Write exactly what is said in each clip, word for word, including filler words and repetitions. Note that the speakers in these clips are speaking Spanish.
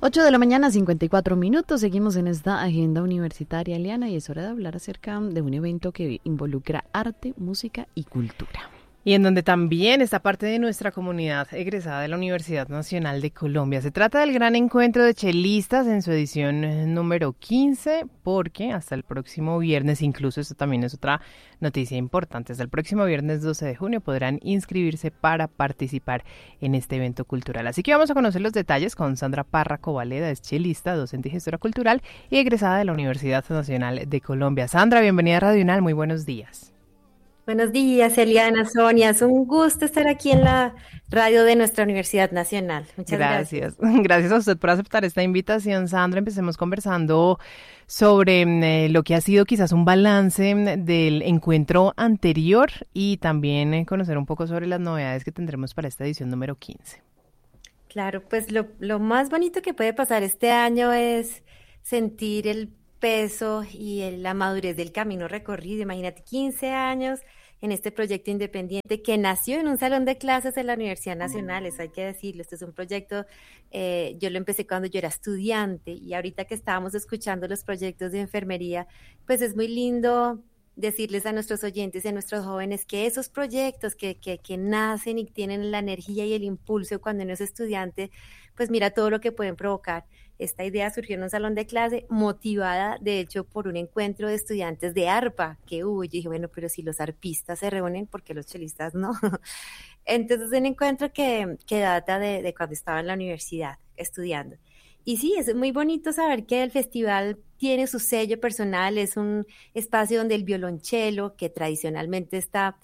Ocho de la mañana, cincuenta y cuatro minutos. Seguimos en esta agenda universitaria, Eliana, y es hora de hablar acerca de un evento que involucra arte, música y cultura. Y en donde también está parte de nuestra comunidad egresada de la Universidad Nacional de Colombia. Se trata del gran encuentro de chelistas en su edición número quince, porque hasta el próximo viernes, incluso esto también es otra noticia importante, hasta el próximo viernes doce de junio podrán inscribirse para participar en este evento cultural. Así que vamos a conocer los detalles con Sandra Parra Covaleda, es chelista, docente y gestora cultural y egresada de la Universidad Nacional de Colombia. Sandra, bienvenida a Radio UNAL, muy buenos días. Buenos días, Eliana, Sonia. Es un gusto estar aquí en la radio de nuestra Universidad Nacional. Muchas gracias. Gracias, gracias a usted por aceptar esta invitación, Sandra. Empecemos conversando sobre eh, lo que ha sido quizás un balance del encuentro anterior y también eh, conocer un poco sobre las novedades que tendremos para esta edición número quince. Claro, pues lo, lo más bonito que puede pasar este año es sentir el peso y el- la madurez del camino recorrido. Imagínate, quince años en este proyecto independiente que nació en un salón de clases de la Universidad Nacional, eso hay que decirlo. Este es un proyecto, eh, yo lo empecé cuando yo era estudiante y ahorita que estábamos escuchando los proyectos de enfermería, pues es muy lindo decirles a nuestros oyentes y a nuestros jóvenes que esos proyectos que, que, que nacen y tienen la energía y el impulso cuando uno es estudiante, pues mira todo lo que pueden provocar. Esta idea surgió en un salón de clase, motivada de hecho por un encuentro de estudiantes de arpa que hubo. Yo dije, bueno, pero si los arpistas se reúnen, ¿por qué los chelistas no? Entonces, un encuentro que, que data de, de cuando estaba en la universidad estudiando. Y sí, es muy bonito saber que el festival tiene su sello personal, es un espacio donde el violonchelo, que tradicionalmente está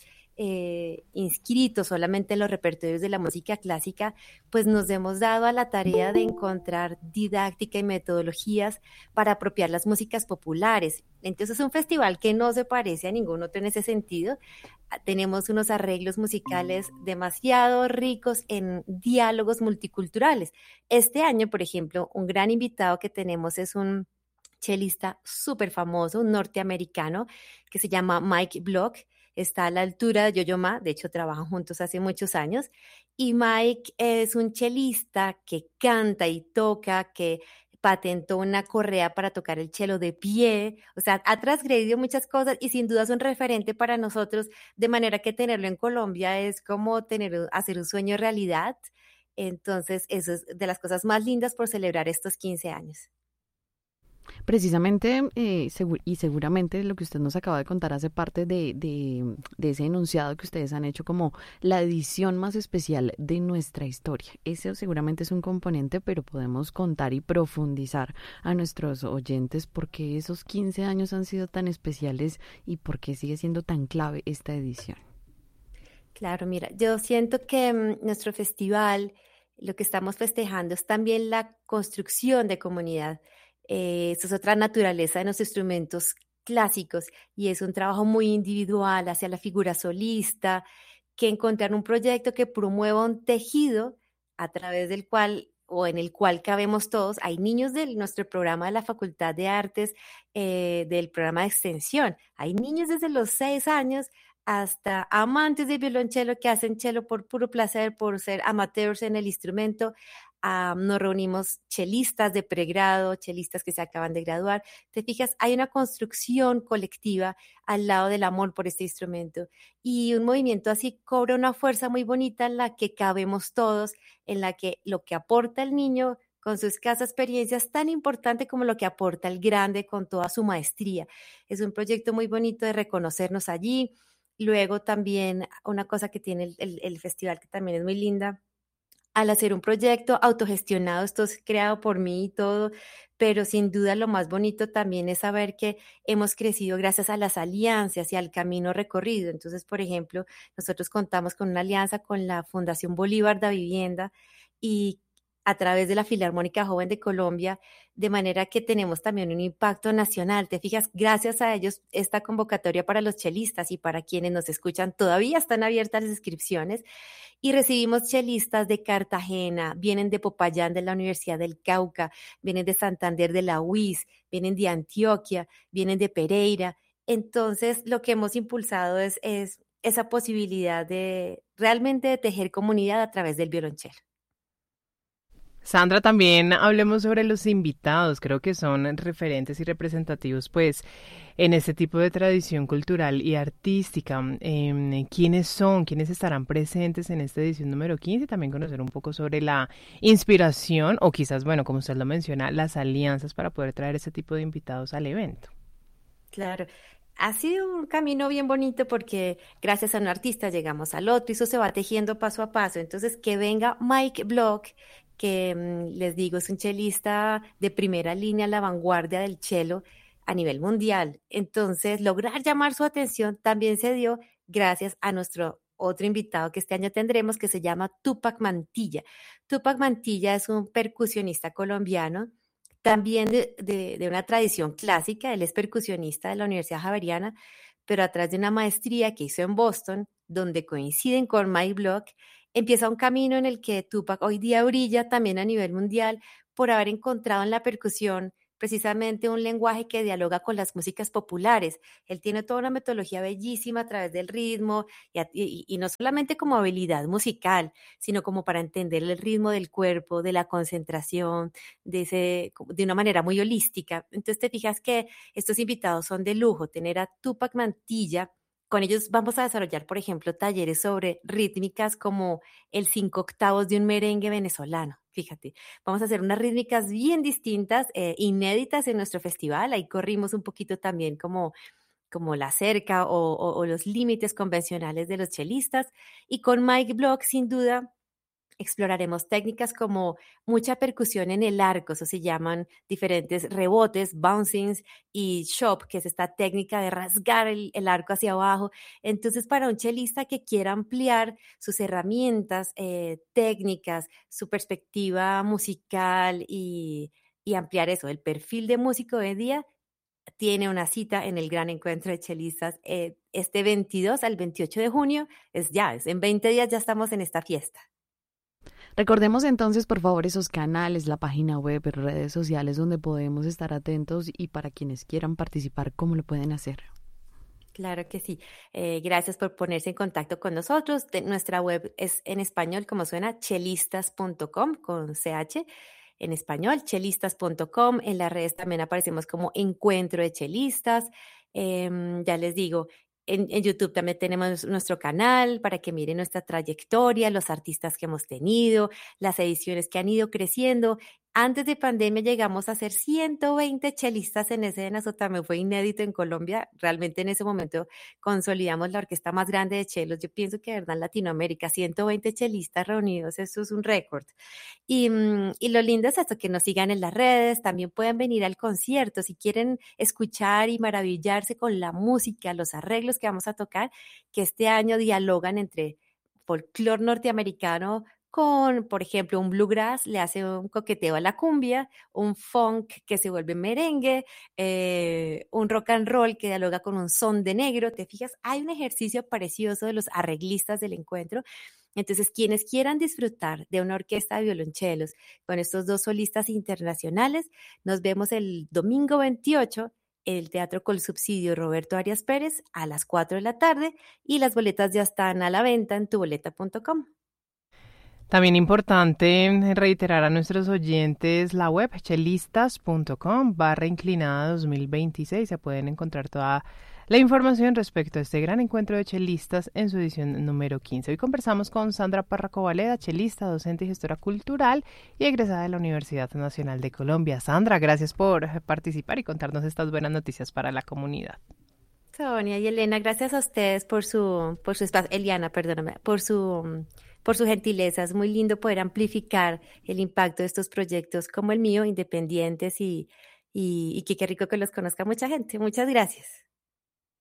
eh, inscrito solamente en los repertorios de la música clásica, pues nos hemos dado a la tarea de encontrar didáctica y metodologías para apropiar las músicas populares. Entonces es un festival que no se parece a ningún otro en ese sentido. Ah, Tenemos unos arreglos musicales demasiado ricos en diálogos multiculturales. Este año, por ejemplo, un gran invitado que tenemos es un chelista súper famoso, un norteamericano que se llama Mike Block. Está a la altura de Yo-Yo Ma, de hecho trabajan juntos hace muchos años. Y Mike es un chelista que canta y toca, que patentó una correa para tocar el chelo de pie, o sea, ha transgredido muchas cosas y sin duda es un referente para nosotros, de manera que tenerlo en Colombia es como tener, hacer un sueño realidad. Entonces, eso es de las cosas más lindas por celebrar estos quince años. Precisamente, eh, segu- y seguramente lo que usted nos acaba de contar hace parte de, de, de ese enunciado que ustedes han hecho como la edición más especial de nuestra historia. Ese seguramente es un componente, pero podemos contar y profundizar a nuestros oyentes por qué esos quince años han sido tan especiales y por qué sigue siendo tan clave esta edición. Claro, mira, yo siento que mm, nuestro festival, lo que estamos festejando es también la construcción de comunidad. Eh, eso es otra naturaleza de los instrumentos clásicos y es un trabajo muy individual hacia la figura solista, que encontrar un proyecto que promueva un tejido a través del cual o en el cual cabemos todos. Hay niños de nuestro programa de la Facultad de Artes, eh, del programa de extensión. Hay niños desde los seis años hasta amantes del violonchelo que hacen chelo por puro placer, por ser amateurs en el instrumento. Ah, nos reunimos chelistas de pregrado, chelistas que se acaban de graduar. Te fijas, hay una construcción colectiva al lado del amor por este instrumento y un movimiento así cobra una fuerza muy bonita en la que cabemos todos, en la que lo que aporta el niño con su escasa experiencia es tan importante como lo que aporta el grande con toda su maestría. Es un proyecto muy bonito de reconocernos allí. Luego también una cosa que tiene el, el- el festival que también es muy linda, al hacer un proyecto autogestionado, esto es creado por mí y todo, pero sin duda lo más bonito también es saber que hemos crecido gracias a las alianzas y al camino recorrido. Entonces, por ejemplo, nosotros contamos con una alianza con la Fundación Bolívar da Vivienda y a través de la Filarmónica Joven de Colombia, de manera que tenemos también un impacto nacional. Te fijas, gracias a ellos, esta convocatoria para los chelistas y para quienes nos escuchan, todavía están abiertas las inscripciones y recibimos chelistas de Cartagena, vienen de Popayán de la Universidad del Cauca, vienen de Santander de la U I S, vienen de Antioquia, vienen de Pereira. Entonces, lo que hemos impulsado es, es esa posibilidad de realmente de tejer comunidad a través del violonchelo. Sandra, también hablemos sobre los invitados. Creo que son referentes y representativos, pues, en este tipo de tradición cultural y artística. Eh, ¿Quiénes son? ¿Quiénes estarán presentes en esta edición número quince? También conocer un poco sobre la inspiración o quizás, bueno, como usted lo menciona, las alianzas para poder traer este tipo de invitados al evento. Claro. Ha sido un camino bien bonito porque gracias a un artista llegamos al otro y eso se va tejiendo paso a paso. Entonces, que venga Mike Block, que mm, les digo, es un chelista de primera línea, la vanguardia del chelo a nivel mundial. Entonces, lograr llamar su atención también se dio gracias a nuestro otro invitado que este año tendremos, que se llama Tupac Mantilla. Tupac Mantilla es un percusionista colombiano también de, de, de una tradición clásica. Él es percusionista de la Universidad Javeriana, pero a través de una maestría que hizo en Boston, donde coinciden con Mike Block, empieza un camino en el que Tupac hoy día brilla también a nivel mundial por haber encontrado en la percusión precisamente un lenguaje que dialoga con las músicas populares. Él tiene toda una metodología bellísima a través del ritmo y, a- y- y no solamente como habilidad musical, sino como para entender el ritmo del cuerpo, de la concentración, de, ese, de una manera muy holística. Entonces te fijas que estos invitados son de lujo. Tener a Tupac Mantilla, con ellos vamos a desarrollar, por ejemplo, talleres sobre rítmicas como el cinco octavos de un merengue venezolano. Fíjate, vamos a hacer unas rítmicas bien distintas, eh, inéditas en nuestro festival. Ahí corrimos un poquito también como, como la cerca o, o- o los límites convencionales de los chelistas. Y con Mike Block, sin duda, exploraremos técnicas como mucha percusión en el arco, eso se llaman diferentes rebotes, bouncings y chop, que es esta técnica de rasgar el, el arco hacia abajo. Entonces, para un chelista que quiera ampliar sus herramientas eh, técnicas, su perspectiva musical y, y ampliar eso, el perfil de músico de día, tiene una cita en el Gran Encuentro de Chelistas eh, este veintidós al veintiocho de junio. Es ya, es en veinte días ya estamos en esta fiesta. Recordemos entonces, por favor, esos canales, la página web, redes sociales donde podemos estar atentos y para quienes quieran participar, ¿cómo lo pueden hacer? Claro que sí. Eh, gracias por ponerse en contacto con nosotros. De- nuestra web es en español, como suena, chelistas punto com con C H en español, chelistas punto com. En las redes también aparecemos como Encuentro de Chelistas. Em, ya les digo, en, en YouTube también tenemos nuestro canal para que miren nuestra trayectoria, los artistas que hemos tenido, las ediciones que han ido creciendo. Antes de pandemia llegamos a ser ciento veinte chelistas en escena, eso también fue inédito en Colombia. Realmente en ese momento consolidamos la orquesta más grande de chelos. Yo pienso que, de verdad, en Latinoamérica, ciento veinte chelistas reunidos, eso es un récord. Y, mm, y lo lindo es esto, que nos sigan en las redes, también pueden venir al concierto si quieren escuchar y maravillarse con la música, los arreglos que vamos a tocar, que este año dialogan entre folclore norteamericano con, por ejemplo, un bluegrass, le hace un coqueteo a la cumbia, un funk que se vuelve merengue, eh, un rock and roll que dialoga con un son de negro. ¿Te fijas? Hay un ejercicio precioso de los arreglistas del encuentro. Entonces, quienes quieran disfrutar de una orquesta de violonchelos con estos dos solistas internacionales, nos vemos el domingo veintiocho en el Teatro Colsubsidio Roberto Arias Pérez a las cuatro de la tarde y las boletas ya están a la venta en tu boleta punto com. También importante reiterar a nuestros oyentes la web chelistas punto com barra inclinada dos mil veintiséis. Se pueden encontrar toda la información respecto a este gran encuentro de chelistas en su edición número quince. Hoy conversamos con Sandra Párraco Valeda, chelista, docente y gestora cultural y egresada de la Universidad Nacional de Colombia. Sandra, gracias por participar y contarnos estas buenas noticias para la comunidad. Sonia y Elena, gracias a ustedes por su, por su espacio, Eliana, perdóname, por su, por su gentileza. Es muy lindo poder amplificar el impacto de estos proyectos como el mío, independientes y, y, y que qué rico que los conozca mucha gente. Muchas gracias.